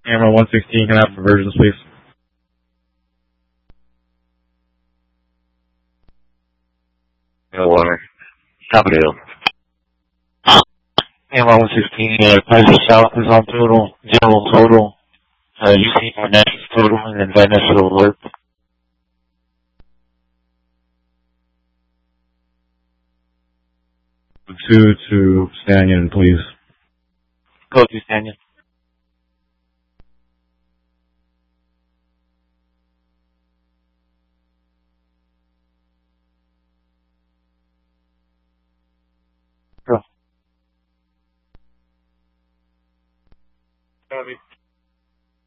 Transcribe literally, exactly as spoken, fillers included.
Camera one sixteen, can I have conversions, please? Water. Top of the hill. Camera one sixteen, uh, Kaiser South is on total, general total, uh, U C for Nash's total, and then Van Ness will alert. Two to Stanton, please. Go to Stanton. Go. Copy.